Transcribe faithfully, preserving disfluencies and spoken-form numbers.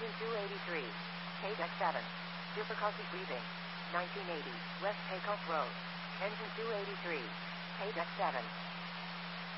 Engine two eighty-three. K deck seven. Difficulty breathing. nineteen eighty. West Takeoff Road. Engine two eighty-three. K deck seven.